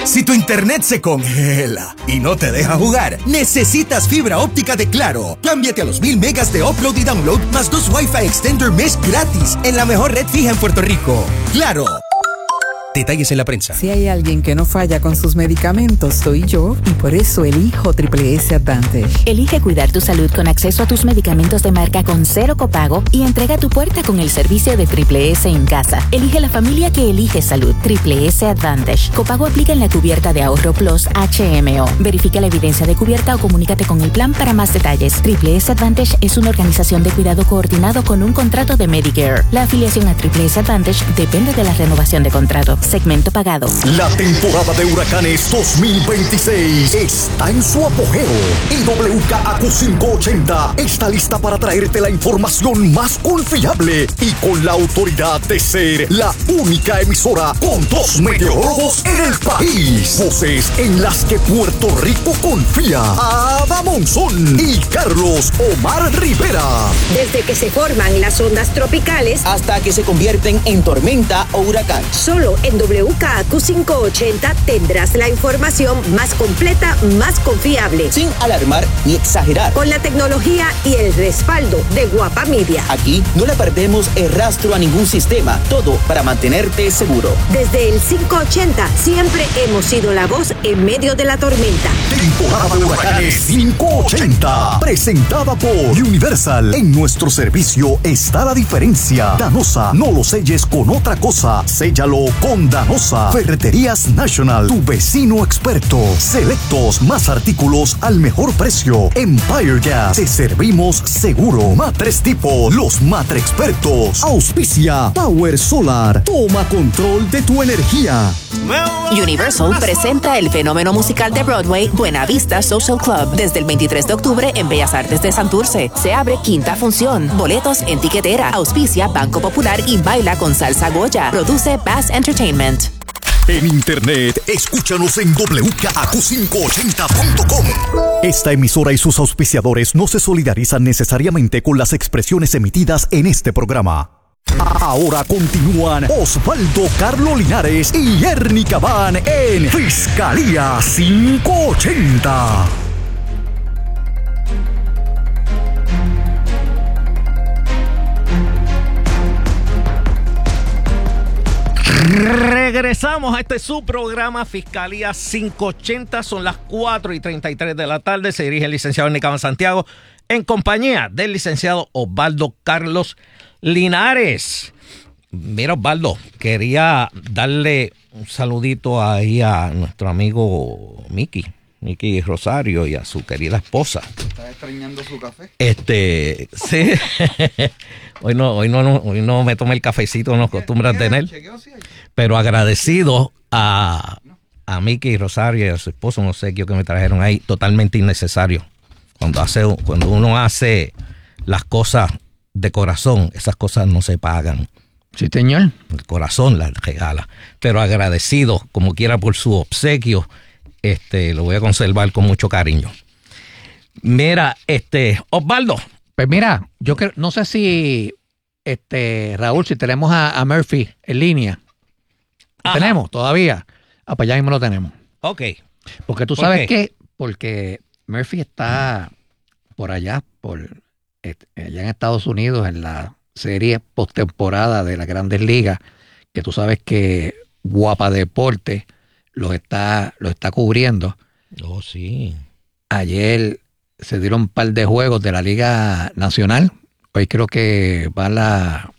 Si tu internet se congela y no te deja jugar, necesitas fibra óptica de Claro. Cámbiate a los 1000 megas de upload y download más 2 Wi-Fi Extender Mesh gratis en la mejor red fija en Puerto Rico. ¡Claro! Detalles en la prensa. Si hay alguien que no falla con sus medicamentos, soy yo, y por eso elijo Triple S Advantage. Elige cuidar tu salud con acceso a tus medicamentos de marca con 0 copago y entrega a tu puerta con el servicio de Triple S en casa. Elige la familia que elige salud. Triple S Advantage. Copago aplica en la cubierta de Ahorro Plus HMO. Verifica la evidencia de cubierta o comunícate con el plan para más detalles. Triple S Advantage es una organización de cuidado coordinado con un contrato de Medicare. La afiliación a Triple S Advantage depende de la renovación de contrato. Segmento pagado. La temporada de huracanes 2026 está en su apogeo y WKAQ 580 está lista para traerte la información más confiable y con la autoridad de ser la única emisora con 2 meteorólogos en el país. Voces en las que Puerto Rico confía. Ada Monzón y Carlos Omar Rivera. Desde que se forman las ondas tropicales hasta que se convierten en tormenta o huracán. Solo en WKAQ 580 tendrás la información más completa, más confiable. Sin alarmar ni exagerar. Con la tecnología y el respaldo de Guapa Media. Aquí no le perdemos el rastro a ningún sistema. Todo para mantenerte seguro. Desde el 580 siempre hemos sido la voz en medio de la tormenta. Temporada de huracanes 580. Presentada por Universal. En nuestro servicio está la diferencia. Danosa, no lo selles con otra cosa. Séllalo con Danosa. Ferreterías National, tu vecino experto. Selectos, más artículos al mejor precio. Empire Gas, te servimos seguro. Matres Tipo, los matre expertos. Auspicia Power Solar. Toma control de tu energía. Universal presenta el fenómeno musical de Broadway Buena Vista Social Club desde el 23 de octubre en Bellas Artes de Santurce. Se abre 5ª función. Boletos en tiquetera. Auspicia Banco Popular y baila con Salsa Goya. Produce Bass Entertainment. En internet, escúchanos en WKAQ580.com. Esta emisora y sus auspiciadores no se solidarizan necesariamente con las expresiones emitidas en este programa. Ahora continúan Osvaldo Carlo Linares y Ernie Cabán en Fiscalía 580. Regresamos a su programa Fiscalía 580. Son las 4:33 de la tarde. Se dirige el licenciado Ernie Cabán Santiago en compañía del licenciado Osvaldo Carlos Linares. Mira, Osvaldo, quería darle un saludito ahí a nuestro amigo Mickey Rosario y a su querida esposa. ¿Estás extrañando su café? Sí. Hoy no me tomé el cafecito, no acostumbro a tener. Pero agradecido a Mickey Rosario y a su esposo, un obsequio que me trajeron ahí, totalmente innecesario. Cuando uno hace las cosas de corazón, esas cosas no se pagan. Sí, señor. El corazón las regala. Pero agradecido, como quiera, por su obsequio, lo voy a conservar con mucho cariño. Mira, Osvaldo. Pues mira, yo no sé si, Raúl, si tenemos a Murphy en línea. ¿Lo tenemos todavía? Pues ya mismo lo tenemos. Ok. Porque tú sabes qué, porque Murphy está por allá, allá en Estados Unidos, en la serie postemporada de las Grandes Ligas, que tú sabes que Guapa Deporte lo está cubriendo. Oh, sí. Ayer se dieron un par de juegos de la Liga Nacional. Hoy creo que va la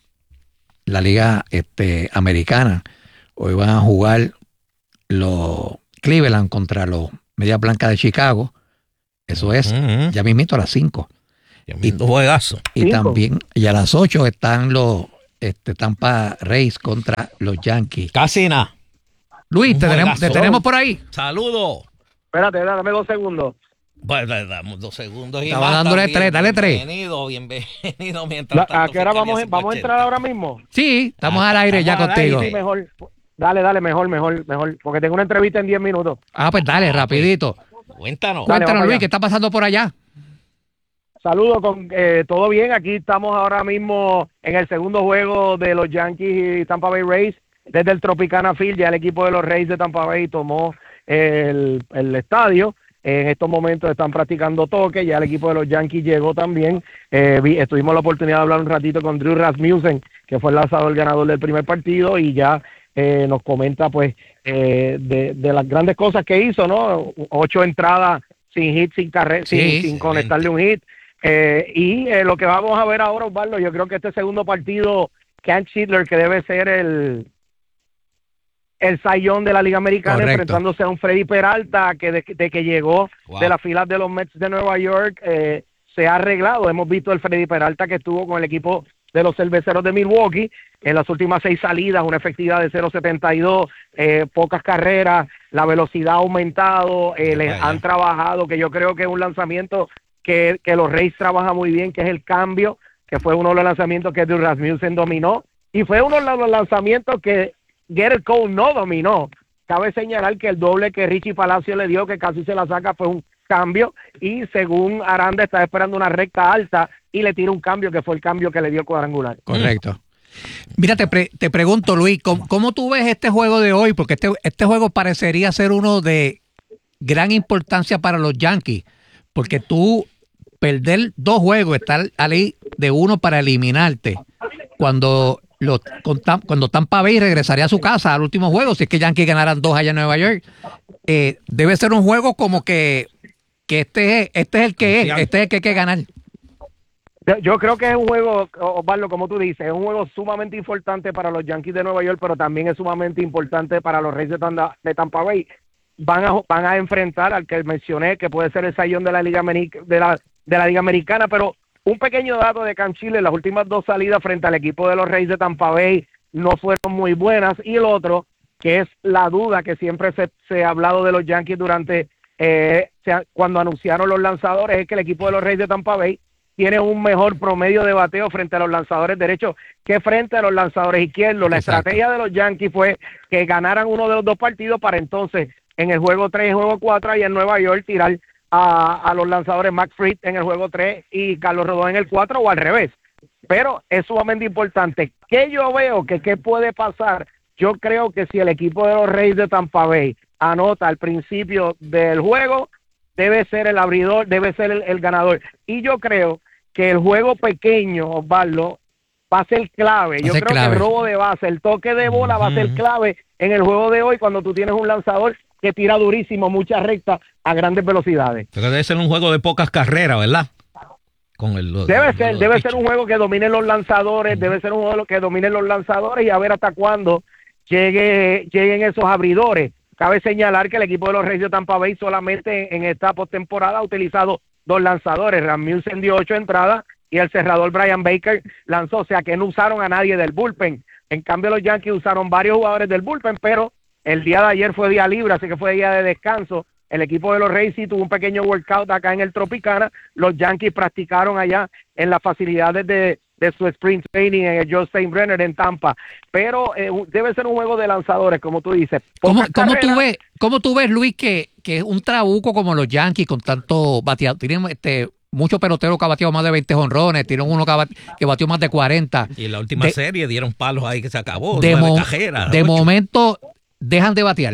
Liga Americana. Hoy van a jugar los Cleveland contra los Medias Blancas de Chicago. Eso es, ya mismito a las 5. Ya mismo juegazo. Y también, y a las 8 están los Tampa Rays contra los Yankees. Casi nada. Luis, te tenemos por ahí. Saludos. Espérate, dame 2 segundos. Bueno, damos 2 segundos. Estaba dándole 3, dale 3. Bienvenido. Mientras tanto, ¿A qué hora vamos a entrar ahora mismo? Sí, estamos al aire ya contigo. Sí, mejor. Dale, mejor. Porque tengo una entrevista en 10 minutos. Pues dale, rapidito. Cuéntanos, Luis, ¿qué está pasando por allá? Saludos, todo bien. Aquí estamos ahora mismo en el segundo juego de los Yankees y Tampa Bay Rays. Desde el Tropicana Field, ya el equipo de los Rays de Tampa Bay tomó el estadio. En estos momentos están practicando toque, ya el equipo de los Yankees llegó también. Tuvimos la oportunidad de hablar un ratito con Drew Rasmussen, que fue el lanzador ganador del primer partido, y ya nos comenta pues de las grandes cosas que hizo, ¿no? 8 entradas sin hit, sin carrera, sin conectarle un hit. Y lo que vamos a ver ahora, Osvaldo, yo creo que este segundo partido, Ken Schindler, que debe ser el Cy Young de la Liga Americana, correcto, enfrentándose a un Freddy Peralta que de que llegó de las filas de los Mets de Nueva York, se ha arreglado. Hemos visto el Freddy Peralta que estuvo con el equipo de los Cerveceros de Milwaukee en las últimas 6 salidas, una efectividad de 0.72, pocas carreras, la velocidad ha aumentado, les han trabajado, que yo creo que es un lanzamiento que los Rays trabajan muy bien, que es el cambio, que fue uno de los lanzamientos que Drew Rasmussen dominó, y fue uno de los lanzamientos que Gerrit Cole no dominó. Cabe señalar que el doble que Richie Palacio le dio, que casi se la saca, fue un cambio, y según Aranda está esperando una recta alta y le tira un cambio que fue el cambio que le dio cuadrangular. Correcto. Mira, te pregunto, Luis, ¿cómo tú ves este juego de hoy? Porque este juego parecería ser uno de gran importancia para los Yankees, porque tú perder 2 juegos, estar ahí de uno para eliminarte, cuando Tampa Bay regresaría a su casa al último juego, si es que Yankees ganaran 2 allá en Nueva York, debe ser un juego como que este es el que es, este es el que hay que ganar. Yo creo que es un juego, Osvaldo, como tú dices, es un juego sumamente importante para los Yankees de Nueva York, pero también es sumamente importante para los Rays de Tampa Bay. Van a enfrentar al que mencioné, que puede ser el Cy Young de la Liga Americana, pero un pequeño dato de Ken Schindler, las últimas 2 salidas frente al equipo de los Rays de Tampa Bay no fueron muy buenas, y el otro, que es la duda que siempre se ha hablado de los Yankees durante cuando anunciaron los lanzadores, es que el equipo de los Rays de Tampa Bay tiene un mejor promedio de bateo frente a los lanzadores derechos que frente a los lanzadores izquierdos. La estrategia de los Yankees fue que ganaran uno de los 2 partidos para entonces en el juego 3 y juego 4 allá en Nueva York tirar a los lanzadores Max Fried en el juego 3 y Carlos Rodón en el 4, o al revés. Pero es sumamente importante. ¿Qué yo veo? ¿Qué puede pasar? Yo creo que si el equipo de los Rays de Tampa Bay anota al principio del juego, debe ser el abridor, debe ser el ganador. Y yo creo que el juego pequeño, Osvaldo, va a ser clave. Yo creo que el robo de base, el toque de bola va a ser clave en el juego de hoy, cuando tú tienes un lanzador que tira durísimo, muchas rectas a grandes velocidades. Pero debe ser un juego de pocas carreras, ¿verdad? Debe ser un juego que dominen los lanzadores, debe ser un juego que dominen los lanzadores, y a ver hasta cuándo lleguen esos abridores. Cabe señalar que el equipo de los Rays de Tampa Bay solamente en esta postemporada ha utilizado 2 lanzadores. Rasmussen dio 8 entradas y el cerrador Brian Baker lanzó, o sea que no usaron a nadie del bullpen. En cambio los Yankees usaron varios jugadores del bullpen, pero el día de ayer fue día libre, así que fue día de descanso. El equipo de los Rays sí tuvo un pequeño workout acá en el Tropicana. Los Yankees practicaron allá en las facilidades de su sprint training en el Joe Steinbrenner en Tampa. Pero debe ser un juego de lanzadores, como tú dices. ¿Cómo tú ves, Luis, que un trabuco como los Yankees con tanto bateado? Tienen muchos peloteros que ha bateado más de 20 jonrones, tienen uno que batió más de 40. Y en la última serie dieron palos ahí que se acabó. De momento dejan de batear.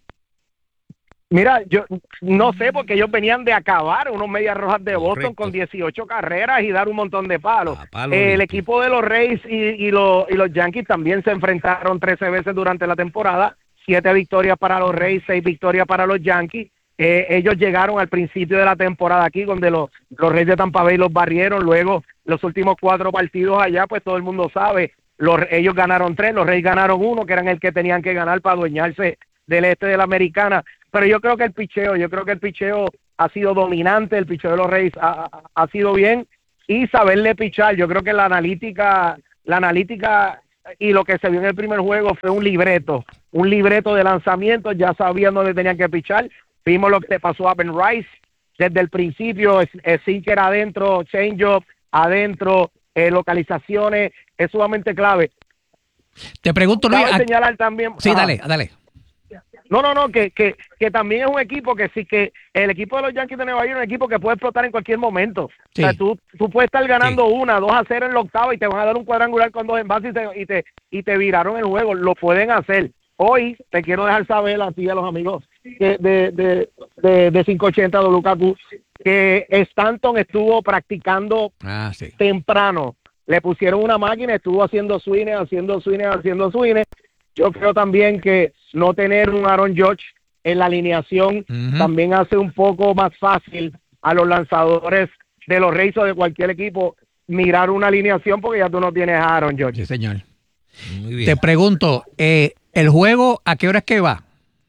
Mira, yo no sé, porque ellos venían de acabar unos Medias Rojas de Boston con 18 carreras y dar un montón de palos. El equipo de los Rays y los Yankees también se enfrentaron 13 veces durante la temporada, 7 victorias para los Rays, 6 victorias para los Yankees. Ellos llegaron al principio de la temporada aquí, donde los Rays de Tampa Bay los barrieron. Luego, los últimos 4 partidos allá, pues todo el mundo sabe, ellos ganaron 3, los Rays ganaron 1, que eran el que tenían que ganar para adueñarse del este de la Americana. Pero yo creo que el picheo ha sido dominante, el picheo de los Rays ha sido bien, y saberle pichar. Yo creo que la analítica y lo que se vio en el primer juego fue un libreto de lanzamientos. Ya sabían dónde tenían que pichar. Vimos lo que pasó a Ben Rice desde el principio, sinker adentro, change-up adentro, localizaciones, es sumamente clave. Te pregunto, Luis. Cabe señalar también. Sí, dale. No, que también es un equipo que sí, que el equipo de los Yankees de Nueva York es un equipo que puede explotar en cualquier momento. Sí. O sea, tú puedes estar ganando 1-2-0 en la octava y te van a dar un cuadrangular con 2 envases y te viraron el juego. Lo pueden hacer. hoy te quiero dejar saber así a los amigos de 580 WKQ que Stanton estuvo practicando temprano. Le pusieron una máquina, estuvo haciendo swings. Yo creo también que no tener un Aaron Judge en la alineación también hace un poco más fácil a los lanzadores de los Rays o de cualquier equipo mirar una alineación porque ya tú no tienes a Aaron Judge. Sí, señor. Muy bien. Te pregunto, ¿el juego a qué hora es que va?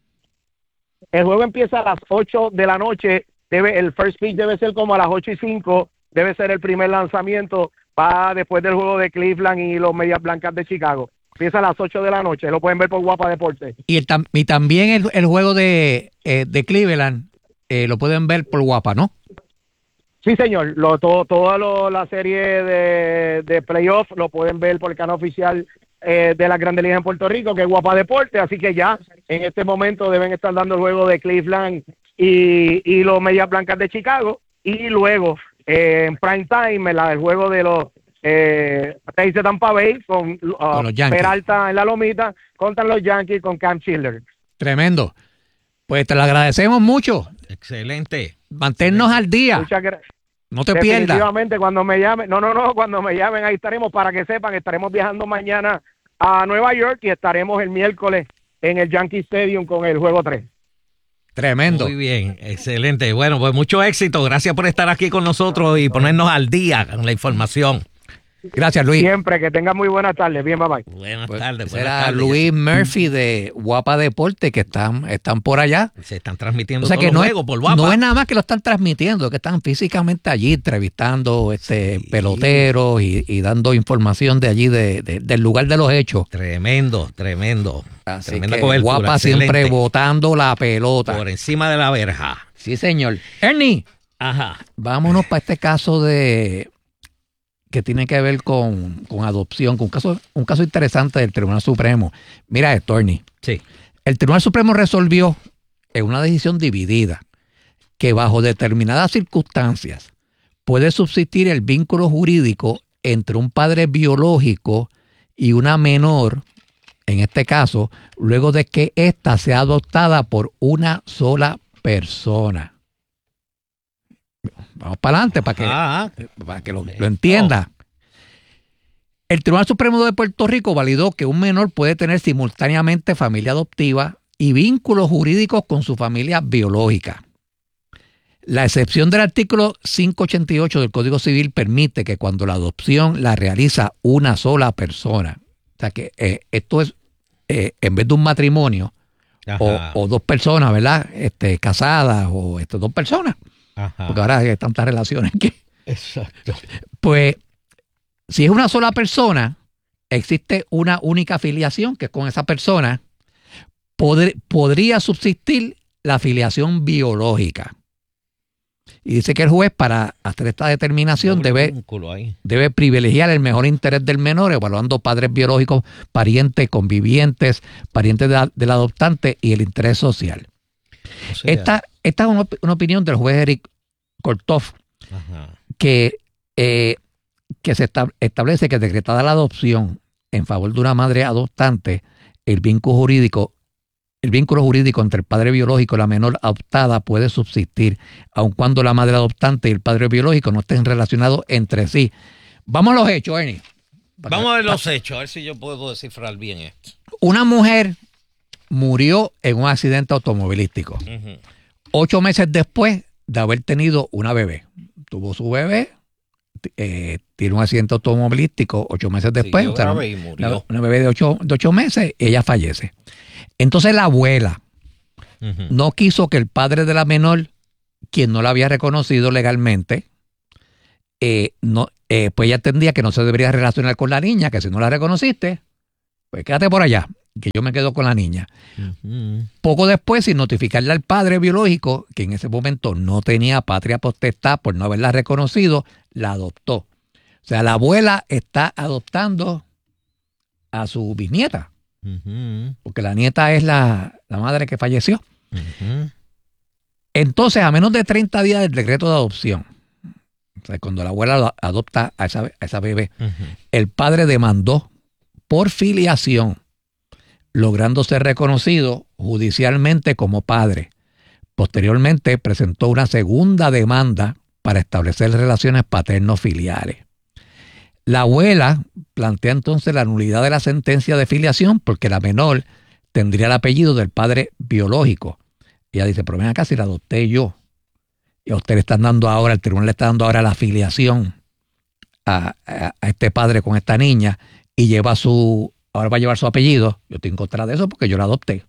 El juego empieza a las 8 de la noche. El first pitch debe ser como a las 8:05. Debe ser el primer lanzamiento. Va después del juego de Cleveland y los Medias Blancas de Chicago. Empieza a las 8 de la noche. Lo pueden ver por Guapa Deportes. Y también el juego de Cleveland lo pueden ver por Guapa, ¿no? Sí, señor. Toda la serie de playoff lo pueden ver por el canal oficial de las Grandes Ligas en Puerto Rico, que es Guapa Deporte. Así que ya en este momento deben estar dando el juego de Cleveland y los Medias Blancas de Chicago. Y luego en prime time, el juego de los Rays de Tampa Bay con los Peralta en la lomita contra los Yankees con Cam Childers. Tremendo. Pues te lo agradecemos mucho. Excelente. Manténnos al día. Muchas gracias. No te pierdas. Definitivamente, cuando me llamen, cuando me llamen, ahí estaremos, para que sepan, estaremos viajando mañana a Nueva York y estaremos el miércoles en el Yankee Stadium con el juego 3. Tremendo. Muy bien, excelente. Bueno, pues mucho éxito. Gracias por estar aquí con nosotros y ponernos al día con la información. Gracias, Luis. Siempre, que tengan muy buenas tardes. Bien, bye bye. Buenas tardes. Será Luis Murphy de Guapa Deporte, que están por allá. Se están transmitiendo, o sea, todos que los juegos por Guapa. No es nada más que lo están transmitiendo, que están físicamente allí entrevistando peloteros y dando información de allí, del lugar de los hechos. Tremendo. Así Tremenda que cobertura, Guapa excelente. siempre botando la pelota. Por encima de la verja. Sí, señor. Ernie, vámonos para este caso que tiene que ver con adopción, con un caso interesante del Tribunal Supremo. Mira esto, Ernie. Sí. El Tribunal Supremo resolvió en una decisión dividida que bajo determinadas circunstancias puede subsistir el vínculo jurídico entre un padre biológico y una menor, en este caso, luego de que ésta sea adoptada por una sola persona. Vamos para adelante para que lo entienda. El Tribunal Supremo de Puerto Rico validó que un menor puede tener simultáneamente familia adoptiva y vínculos jurídicos con su familia biológica. La excepción del artículo 588 del Código Civil permite que cuando la adopción la realiza una sola persona, o sea que esto es en vez de un matrimonio o dos personas, ¿verdad? Casadas o dos personas. Ajá. Porque ahora hay tantas relaciones que... Exacto. Pues, si es una sola persona, existe una única filiación, que con esa persona podría subsistir la filiación biológica. Y dice que el juez, para hacer esta determinación, debe privilegiar el mejor interés del menor, evaluando padres biológicos, parientes, convivientes, parientes del adoptante y el interés social. O sea, esta es una opinión del juez Eric Korthoff, que se establece que decretada la adopción en favor de una madre adoptante, el vínculo jurídico entre el padre biológico y la menor adoptada puede subsistir, aun cuando la madre adoptante y el padre biológico no estén relacionados entre sí. Vamos a los hechos, Ernie. Vamos a ver los hechos, a ver si yo puedo descifrar bien esto. Una mujer murió en un accidente automovilístico. 8 meses después de haber tenido una bebé. Tuvo su bebé, tiene un accidente automovilístico 8 meses después. O sea, una bebé de 8 meses, ella fallece. Entonces la abuela no quiso que el padre de la menor, quien no la había reconocido legalmente, pues ella entendía que no se debería relacionar con la niña, que si no la reconociste, pues quédate por allá, que yo me quedo con la niña. Poco después, sin notificarle al padre biológico, que en ese momento no tenía patria potestad por no haberla reconocido, la adoptó. O sea, la abuela está adoptando a su bisnieta, porque la nieta es la madre que falleció. Entonces, a menos de 30 días del decreto de adopción, o sea, cuando la abuela adopta a esa bebé, el padre demandó por filiación logrando ser reconocido judicialmente como padre. Posteriormente presentó una segunda demanda para establecer relaciones paterno-filiales. La abuela plantea entonces la nulidad de la sentencia de filiación porque la menor tendría el apellido del padre biológico. Ella dice, pero ven acá, si la adopté yo. Y a usted le están dando ahora, el tribunal le está dando ahora la filiación a este padre con esta niña y ahora va a llevar su apellido. Yo estoy en contra de eso porque yo la adopté.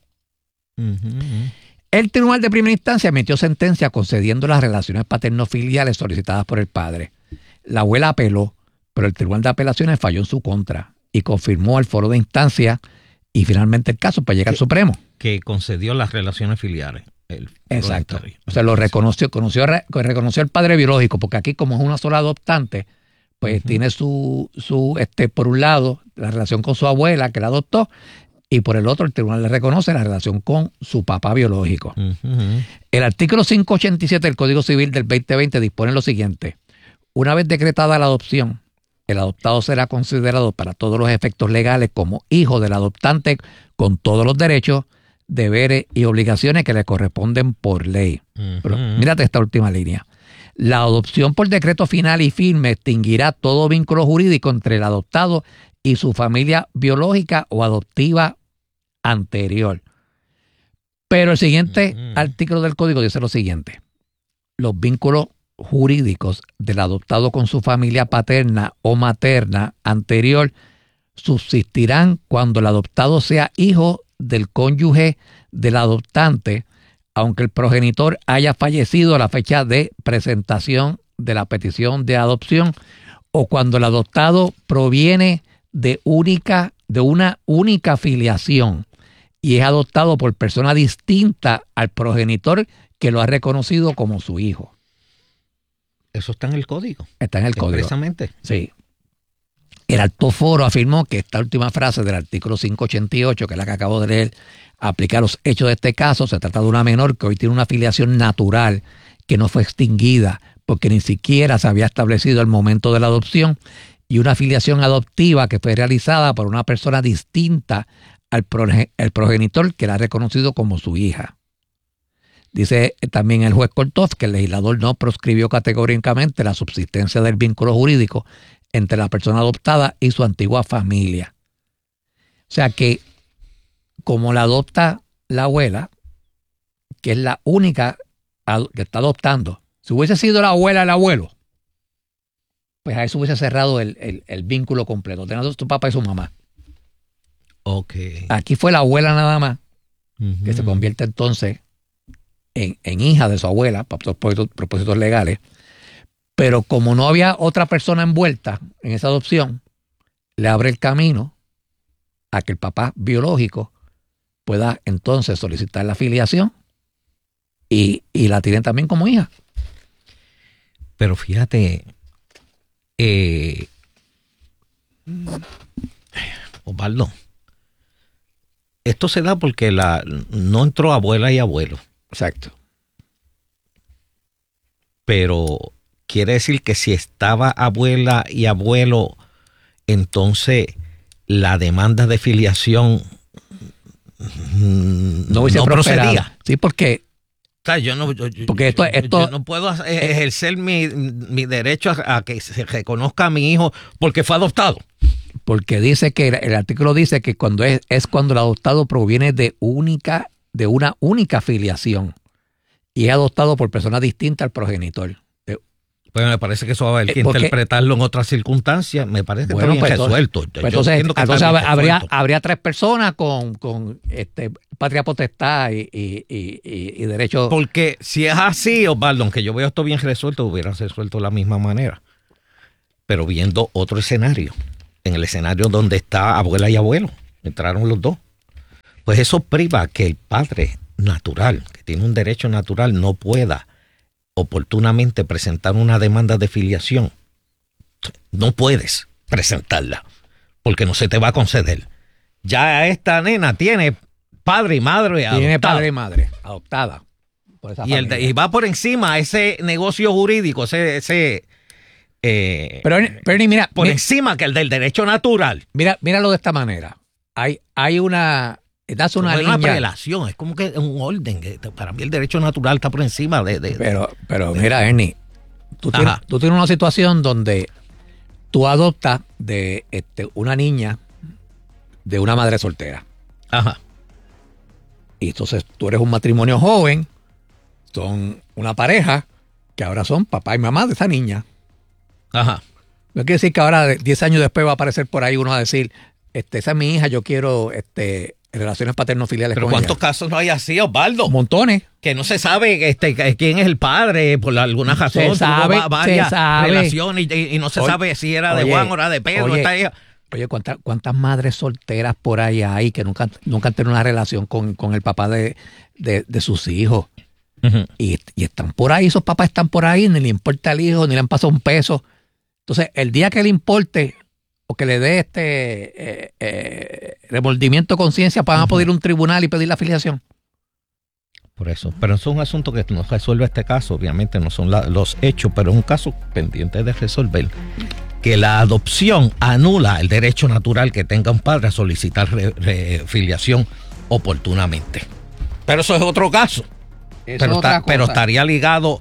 El tribunal de primera instancia emitió sentencia concediendo las relaciones paterno-filiales solicitadas por el padre. La abuela apeló, pero el tribunal de apelaciones falló en su contra y confirmó el foro de instancia y finalmente el caso para llegar al Supremo. Que concedió las relaciones filiales. Exacto. O sea, reconoció el padre biológico, porque aquí como es una sola adoptante, pues tiene por un lado la relación con su abuela que la adoptó y por el otro el tribunal le reconoce la relación con su papá biológico. El artículo 587 del Código Civil del 2020 dispone lo siguiente: una vez decretada la adopción, el adoptado será considerado para todos los efectos legales como hijo del adoptante con todos los derechos, deberes y obligaciones que le corresponden por ley. Pero mírate esta última línea. La adopción por decreto final y firme extinguirá todo vínculo jurídico entre el adoptado y su familia biológica o adoptiva anterior. Pero el siguiente artículo del código dice lo siguiente: los vínculos jurídicos del adoptado con su familia paterna o materna anterior subsistirán cuando el adoptado sea hijo del cónyuge del adoptante, aunque el progenitor haya fallecido a la fecha de presentación de la petición de adopción, o cuando el adoptado proviene de una única filiación y es adoptado por persona distinta al progenitor que lo ha reconocido como su hijo. Eso está en el código. Está en el código. Precisamente. Sí. El alto foro afirmó que esta última frase del artículo 588, que es la que acabo de leer, aplica a los hechos de este caso. Se trata de una menor que hoy tiene una filiación natural que no fue extinguida porque ni siquiera se había establecido el momento de la adopción, y una filiación adoptiva que fue realizada por una persona distinta al progenitor que la ha reconocido como su hija. Dice también el juez Korthoff que el legislador no proscribió categóricamente la subsistencia del vínculo jurídico entre la persona adoptada y su antigua familia. O sea que, como la adopta la abuela, que es la única que está adoptando, si hubiese sido la abuela el abuelo, pues a eso hubiese cerrado el vínculo completo, teniendo su papá y su mamá. Okay. Aquí fue la abuela nada más, que se convierte entonces en hija de su abuela, para propósitos legales, pero como no había otra persona envuelta en esa adopción, le abre el camino a que el papá biológico pueda entonces solicitar la filiación y la tienen también como hija. Pero fíjate, Osvaldo, esto se da porque no entró abuela y abuelo. Exacto. Pero quiere decir que si estaba abuela y abuelo, entonces la demanda de filiación no procedía. Sí, porque o sea, yo no puedo ejercer mi derecho a que se reconozca a mi hijo porque fue adoptado. Porque dice que el artículo dice que cuando es cuando el adoptado proviene de una única filiación y es adoptado por persona distinta al progenitor. Pues me parece que eso va a haber que interpretarlo en otras circunstancias. Me parece que está bien resuelto. Entonces habría tres personas con patria potestad y derecho. Porque si es así, Osvaldo, aunque yo veo esto bien resuelto, hubiera resuelto de la misma manera. Pero viendo otro escenario, en el escenario donde está abuela y abuelo, entraron los dos. Pues eso priva que el padre natural, que tiene un derecho natural, no pueda oportunamente presentar una demanda de filiación. No puedes presentarla porque no se te va a conceder. Ya esta nena tiene padre y madre adoptada. Tiene padre y madre adoptada por esa familia. Y va por encima ese negocio jurídico, pero encima que el del derecho natural. Míralo de esta manera. Hay una das una niña. Es una relación, es como que es un orden. Para mí el derecho natural está por encima Pero mira, Ernie, tú tienes una situación donde tú adoptas de una niña de una madre soltera. Ajá. Y entonces tú eres un matrimonio joven, son una pareja que ahora son papá y mamá de esa niña. Ajá. No quiere decir que ahora, 10 años después, va a aparecer por ahí uno a decir, esa es mi hija, yo quiero relaciones paterno-filiales con ella. ¿Cuántos casos no hay así, Osvaldo? Montones. Que no se sabe quién es el padre por alguna razón. Se sabe, varias relaciones y no se sabe si era de Juan o era de Pedro. Oye, ¿cuántas madres solteras por ahí hay que nunca han tenido una relación con el papá de sus hijos? Uh-huh. Y están por ahí, esos papás están por ahí, ni le importa al hijo, ni le han pasado un peso. Entonces, el día que le importe o que le dé remordimiento de conciencia, van a poder ir a un tribunal y pedir la afiliación. Por eso. Pero eso es un asunto que no resuelve este caso. Obviamente no son los hechos, pero es un caso pendiente de resolver. Que la adopción anula el derecho natural que tenga un padre a solicitar filiación oportunamente. Pero eso es otro caso. Pero estaría ligado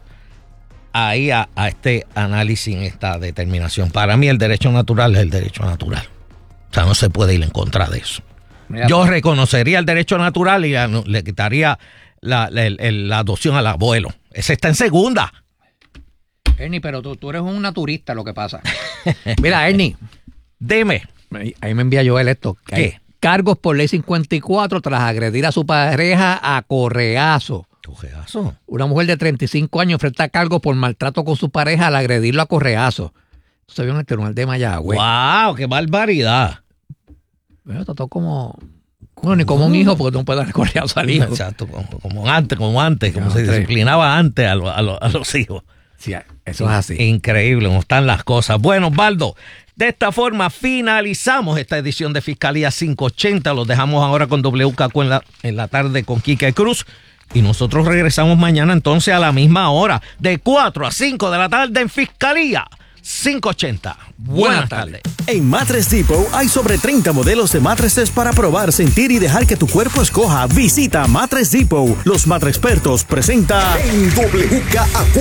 ahí a este análisis, esta determinación. Para mí el derecho natural es el derecho natural. O sea, no se puede ir en contra de eso. Mira, yo reconocería el derecho natural y le quitaría la adopción al abuelo. Ese está en segunda. Ernie, pero tú eres un naturista, lo que pasa. Mira, Ernie. Dime. Ahí me envía Joel esto. ¿Qué? Cargos por ley 54 tras agredir a su pareja a correazo. ¿Correazo? Una mujer de 35 años enfrenta cargos por maltrato con su pareja al agredirlo a correazo. Esto se vio en el tribunal de Mayagüez. ¡Wow! ¡Qué barbaridad! Bueno, trató como un hijo, porque no puede dar correazo al hijo. Exacto, como antes, como se disciplinaba antes a los hijos. Sí, eso es así. Increíble cómo están las cosas. Bueno, Osvaldo, de esta forma finalizamos esta edición de Fiscalía 580. Los dejamos ahora con WKQ en la tarde con Quique Cruz. Y nosotros regresamos mañana entonces a la misma hora, de 4 a 5 de la tarde en Fiscalía 580. Buenas tardes. En Mattress Depot hay sobre 30 modelos de mattresses para probar, sentir y dejar que tu cuerpo escoja. Visita Mattress Depot. Los Mattrexpertos presenta en WKQ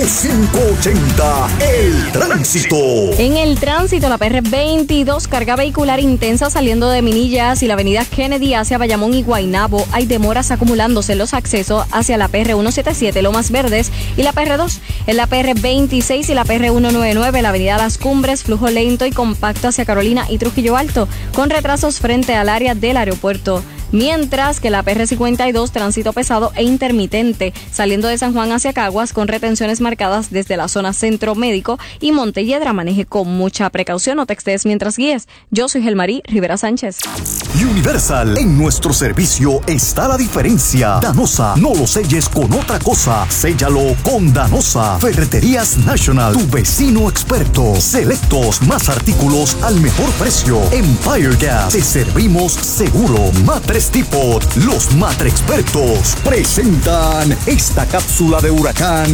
580 El Tránsito. En el tránsito, la PR 22, carga vehicular intensa saliendo de Minillas y la avenida Kennedy hacia Bayamón y Guaynabo. Hay demoras acumulándose en los accesos hacia la PR 177, Lomas Verdes, y la PR 2. En la PR 26 y la PR 199, la avenida Las Cumbres, flujo lento y compacto hacia Carolina y Trujillo Alto, con retrasos frente al área del aeropuerto. Mientras que la PR 52, tránsito pesado e intermitente, saliendo de San Juan hacia Caguas, con retenciones marcadas desde la zona Centro Médico y Montelledra. Maneje con mucha precaución, no te excedes mientras guíes. Yo soy Gelmarí Rivera Sánchez. Universal, en nuestro servicio está la diferencia. Danosa, no lo selles con otra cosa, séllalo con Danosa. Ferreterías National, tu vecino experto. Selectos, más artículos al mejor precio. Empire Gas, te servimos seguro. Mattress Depot, los Mattrexpertos presentan esta cápsula de huracán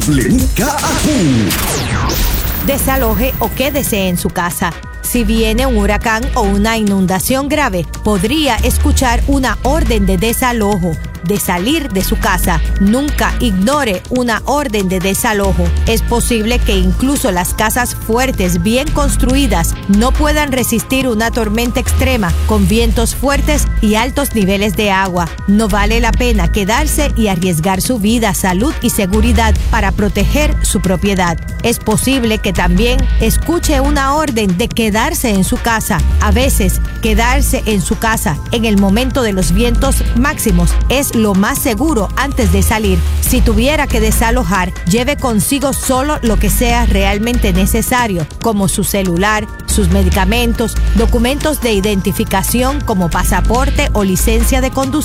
WKQ. Desaloje o quédese en su casa. Si viene un huracán o una inundación grave, podría escuchar una orden de desalojo, de salir de su casa. Nunca ignore una orden de desalojo. Es posible que incluso las casas fuertes, bien construidas, no puedan resistir una tormenta extrema con vientos fuertes y altos niveles de agua. No vale la pena quedarse y arriesgar su vida, salud y seguridad para proteger su propiedad. Es posible que también escuche una orden de quedarse en su casa. A veces, quedarse en su casa en el momento de los vientos máximos es lo más seguro antes de salir. Si tuviera que desalojar, lleve consigo solo lo que sea realmente necesario, como su celular, sus medicamentos, documentos de identificación como pasaporte o licencia de conducir